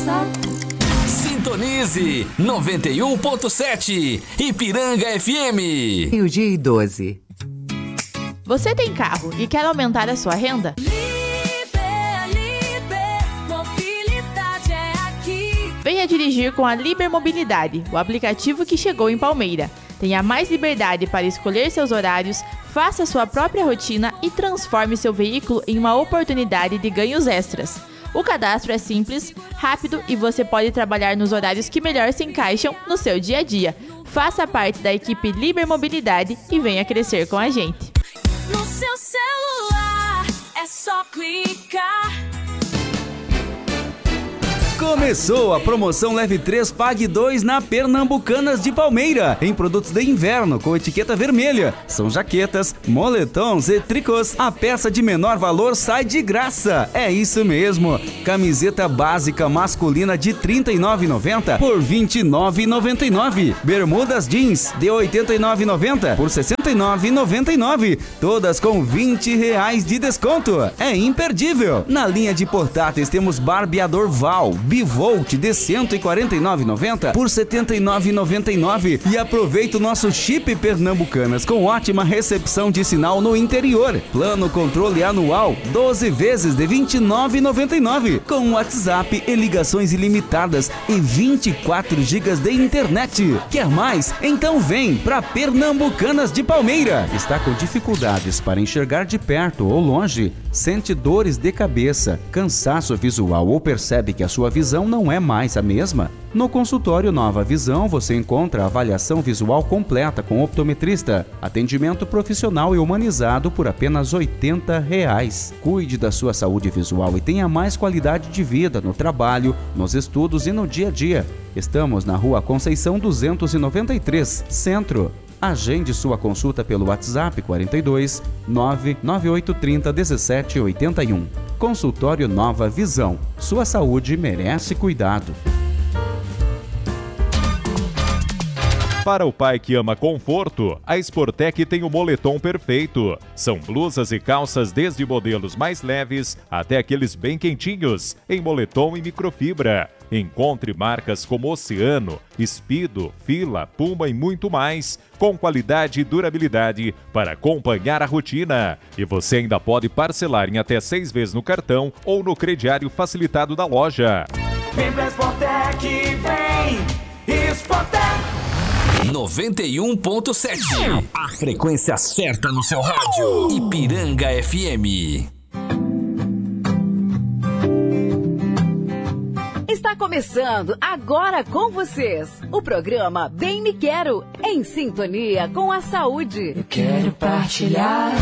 só. Sintonize 91.7 Ipiranga FM. E o dia 12. Você tem carro e quer aumentar a sua renda? Mobilidade é aqui. Venha dirigir com a Liber Mobilidade, o aplicativo que chegou em Palmeira. Tenha mais liberdade para escolher seus horários, faça sua própria rotina e transforme seu veículo em uma oportunidade de ganhos extras. O cadastro é simples, rápido e você pode trabalhar nos horários que melhor se encaixam no seu dia a dia. Faça parte da equipe Liber Mobilidade e venha crescer com a gente. No seu celular é só clicar. Começou a promoção Leve 3, Pague 2 na Pernambucanas de Palmeira, em produtos de inverno com etiqueta vermelha. São jaquetas, moletons e tricôs. A peça de menor valor sai de graça. É isso mesmo. Camiseta básica masculina de R$ 39,90 por R$ 29,99. Bermudas jeans de R$ 89,90 por R$ 69,99. Todas com R$ 20 de desconto. É imperdível. Na linha de portáteis temos barbeador Val Bivolt de R$ 149,90 por R$ 79,99. E aproveita o nosso chip Pernambucanas com ótima recepção de sinal no interior. Plano controle anual 12 vezes de R$ 29,99 com WhatsApp e ligações ilimitadas e 24 GB de internet. Quer mais? Então vem para Pernambucanas de Palmeira. Está com dificuldades para enxergar de perto ou longe? Sente dores de cabeça, cansaço visual ou percebe que a sua visão não é mais a mesma? No consultório Nova Visão você encontra a avaliação visual completa com optometrista, atendimento profissional e humanizado por apenas R$ 80. Cuide da sua saúde visual e tenha mais qualidade de vida no trabalho, nos estudos e no dia a dia. Estamos na Rua Conceição 293, Centro. Agende sua consulta pelo WhatsApp 42 99830 1781. Consultório Nova Visão. Sua saúde merece cuidado. Para o pai que ama conforto, a Sportec tem o moletom perfeito. São blusas e calças desde modelos mais leves até aqueles bem quentinhos, em moletom e microfibra. Encontre marcas como Oceano, Speedo, Fila, Puma e muito mais, com qualidade e durabilidade para acompanhar a rotina. E você ainda pode parcelar em até 6 vezes no cartão ou no crediário facilitado da loja. Vem pra Sportec, vem! Sportec! 91.7. A frequência certa no seu rádio. Ipiranga FM. Está começando agora com vocês o programa Bem Me Quero, em sintonia com a saúde. Eu quero partilhar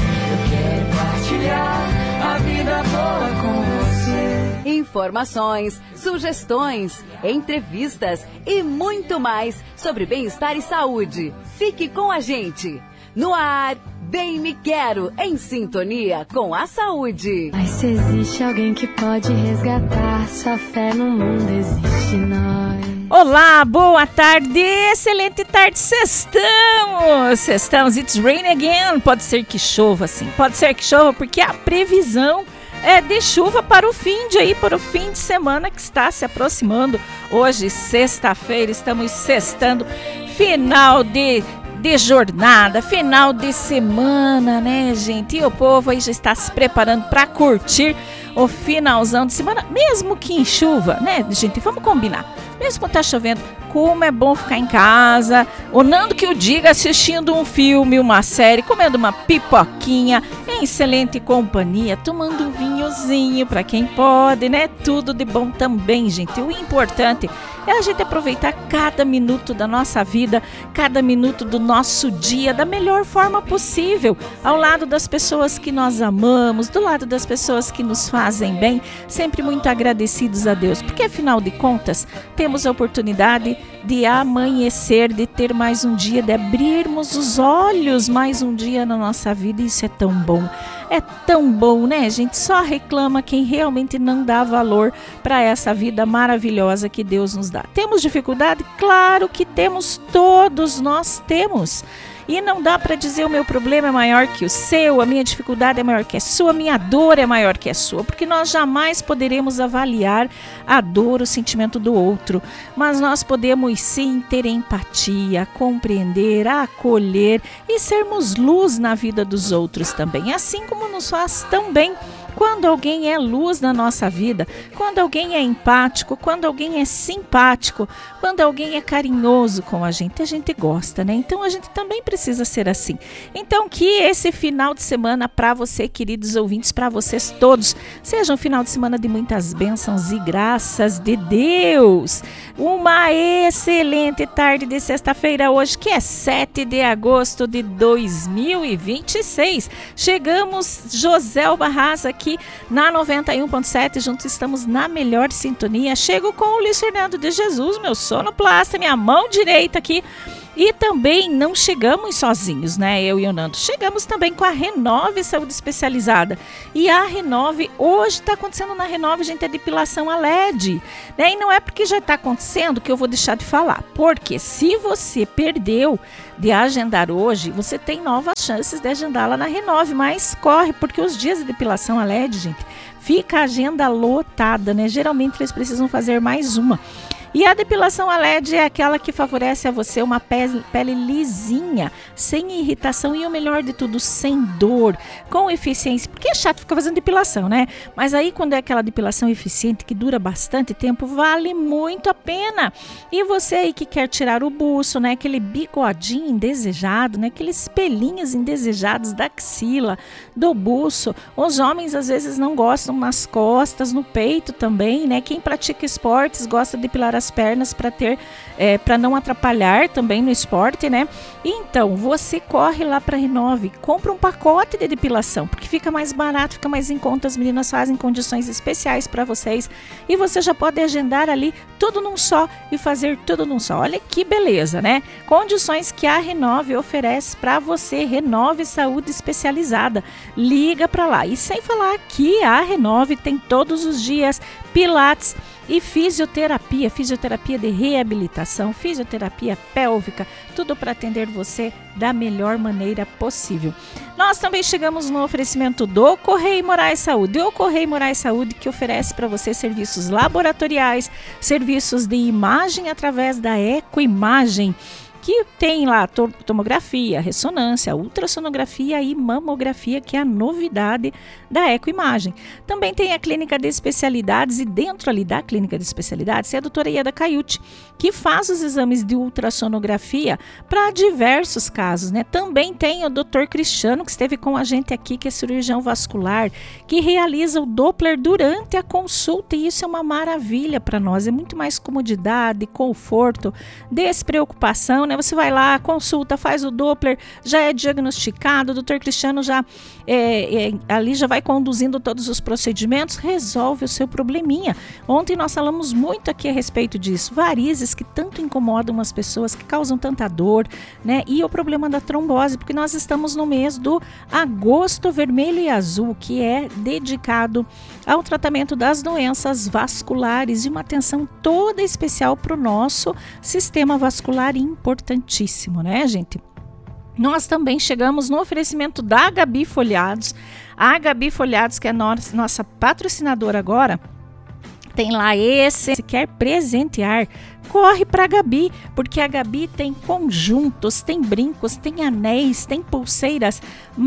a vida boa com você. Informações, sugestões, entrevistas e muito mais sobre bem-estar e saúde. Fique com a gente. No ar, Bem Me Quero, em sintonia com a saúde. Mas se existe alguém que pode resgatar sua fé no mundo, existe nós. Olá, boa tarde, excelente tarde, sextamos, it's rain again. Pode ser que chova, sim, pode ser que chova, porque a previsão é de chuva para o fim de semana que está se aproximando. Hoje, sexta-feira, estamos sextando, final de jornada, final de semana, né, gente? E o povo aí já está se preparando para curtir o finalzão de semana, mesmo que em chuva, né, gente? Vamos combinar. Mesmo quando tá chovendo, como é bom ficar em casa, o Nando que o diga, assistindo um filme, uma série, comendo uma pipoquinha, em excelente companhia, tomando um vinhozinho para quem pode, né? Tudo de bom também, gente. O importante é a gente aproveitar cada minuto da nossa vida, cada minuto do nosso dia da melhor forma possível, ao lado das pessoas que nós amamos, do lado das pessoas que nos fazem bem, sempre muito agradecidos a Deus, porque afinal de contas, temos a oportunidade de amanhecer, de ter mais um dia, de abrirmos os olhos mais um dia na nossa vida. Isso é tão bom. É tão bom, né, gente? Só reclama quem realmente não dá valor para essa vida maravilhosa que Deus nos dá. Temos dificuldade? Claro que temos, todos nós temos. E não dá para dizer o meu problema é maior que o seu, a minha dificuldade é maior que a sua, a minha dor é maior que a sua, porque nós jamais poderemos avaliar a dor, o sentimento do outro, mas nós podemos sim ter empatia, compreender, acolher e sermos luz na vida dos outros também, assim como nos faz tão bem quando alguém é luz na nossa vida, quando alguém é empático, quando alguém é simpático, quando alguém é carinhoso com a gente gosta, né? Então a gente também precisa ser assim. Então que esse final de semana para você, queridos ouvintes, para vocês todos, seja um final de semana de muitas bênçãos e graças de Deus. Uma excelente tarde de sexta-feira hoje, que é 7 de agosto de 2026. Chegamos, José Barras aqui na 91.7, juntos estamos na melhor sintonia. Chego com o Luiz Fernando de Jesus, meu sonoplasta, minha mão direita aqui. E também não chegamos sozinhos, né? Eu e o Nando. Chegamos também com a Renove Saúde Especializada. E a Renove, hoje está acontecendo na Renove, gente, a depilação a LED. Né? E não é porque já está acontecendo que eu vou deixar de falar. Porque se você perdeu de agendar hoje, você tem novas chances de agendá-la na Renove. Mas corre, porque os dias de depilação a LED, gente, fica a agenda lotada, né? Geralmente eles precisam fazer mais uma. E a depilação a LED é aquela que favorece a você uma pele lisinha, sem irritação e o melhor de tudo, sem dor, com eficiência. Porque é chato ficar fazendo depilação, né? Mas aí quando é aquela depilação eficiente que dura bastante tempo, vale muito a pena. E você aí que quer tirar o buço, né? Aquele bigodinho indesejado, né? Aqueles pelinhos indesejados da axila, do buço. Os homens às vezes não gostam nas costas, no peito também, né? Quem pratica esportes gosta de depilar as pernas para ter, para não atrapalhar também no esporte, né? Então, você corre lá para a Renove, compra um pacote de depilação, porque fica mais barato, fica mais em conta, as meninas fazem condições especiais para vocês e você já pode agendar ali tudo num só e fazer tudo num só. Olha que beleza, né? Condições que a Renove oferece para você, Renove Saúde Especializada. Liga para lá. E sem falar que a Renove tem todos os dias pilates e fisioterapia de reabilitação, fisioterapia pélvica, tudo para atender você da melhor maneira possível. Nós também chegamos no oferecimento do Correia Moraes Saúde. O Correia Moraes Saúde que oferece para você serviços laboratoriais, serviços de imagem através da Ecoimagem, que tem lá tomografia, ressonância, ultrassonografia e mamografia, que é a novidade da Ecoimagem. Também tem a clínica de especialidades e dentro ali da clínica de especialidades é a doutora Ieda Caiuti, que faz os exames de ultrassonografia para diversos casos, né? Também tem o doutor Cristiano, que esteve com a gente aqui, que é cirurgião vascular, que realiza o Doppler durante a consulta e isso é uma maravilha para nós, é muito mais comodidade, conforto, despreocupação, né? Você vai lá, consulta, faz o Doppler, já é diagnosticado, o doutor Cristiano já ali já vai conduzindo todos os procedimentos, resolve o seu probleminha. Ontem nós falamos muito aqui a respeito disso, varizes que tanto incomodam as pessoas, que causam tanta dor, né? E o problema da trombose, porque nós estamos no mês do Agosto Vermelho e Azul, que é dedicado ao tratamento das doenças vasculares e uma atenção toda especial para o nosso sistema vascular importantíssimo, né, gente? Nós também chegamos no oferecimento da Gabi Folhados. A Gabi Folhados, que é nossa patrocinadora agora, tem lá se quer presentear, corre para a Gabi, porque a Gabi tem conjuntos, tem brincos, tem anéis, tem pulseiras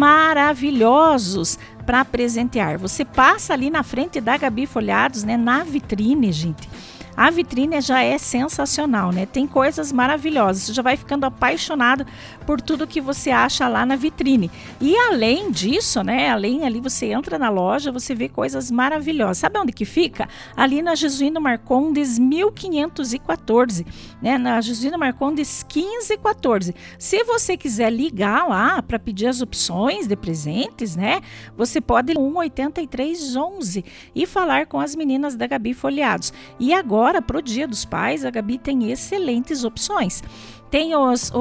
maravilhosos para presentear. Você passa ali na frente da Gabi Folhados, né, na vitrine, gente. A vitrine já é sensacional, né? Tem coisas maravilhosas. Você já vai ficando apaixonado por tudo que você acha lá na vitrine. E além disso, né? Além ali você entra na loja, você vê coisas maravilhosas. Sabe onde que fica? Ali na Jesuíno Marcondes 1514, né? Na Jesuíno Marcondes 1514. Se você quiser ligar lá para pedir as opções de presentes, né? Você pode ir 18311 e falar com as meninas da Gabi Folhados. E agora, para o Dia dos Pais, a Gabi tem excelentes opções. Tem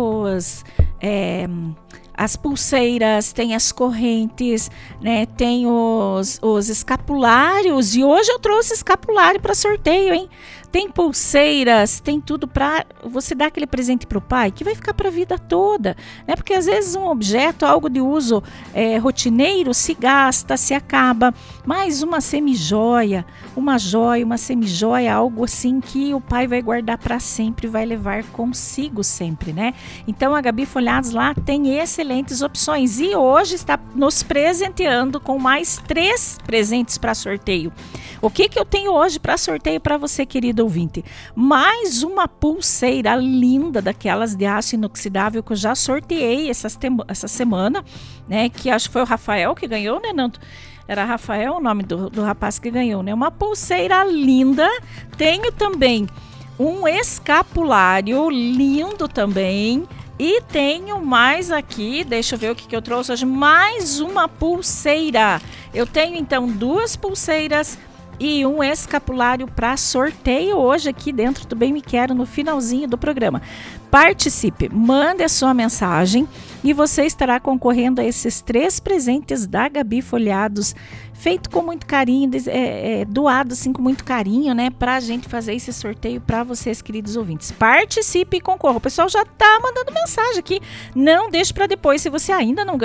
as pulseiras, tem as correntes, né? Tem os escapulários. E hoje eu trouxe escapulário para sorteio, hein? tem pulseiras, tem tudo para você dar aquele presente para o pai que vai ficar para a vida toda, né? Porque às vezes um objeto, algo de uso rotineiro, se gasta, se acaba, mas uma semijoia, uma semijoia, algo assim que o pai vai guardar para sempre, vai levar consigo sempre, né? Então a Gabi Folhados lá tem excelentes opções e hoje está nos presenteando com mais 3 presentes para sorteio. O que eu tenho hoje para sorteio para você, querido ouvinte? Mais uma pulseira linda daquelas de aço inoxidável que eu já sorteei essa semana, né? Que acho que foi o Rafael que ganhou, né, Nando? Era Rafael o nome do rapaz que ganhou, né? Uma pulseira linda. Tenho também um escapulário lindo também. E tenho mais aqui, deixa eu ver o que eu trouxe hoje, mais uma pulseira. Eu tenho então 2 pulseiras e um escapulário para sorteio hoje aqui dentro do Bem Me Quero, no finalzinho do programa. Participe, mande a sua mensagem e você estará concorrendo a esses 3 presentes da Gabi Folhados, feito com muito carinho, doado assim com muito carinho, né, pra gente fazer esse sorteio para vocês, queridos ouvintes. Participe e concorra. O pessoal já tá mandando mensagem aqui. Não deixe para depois, se você ainda não ganhou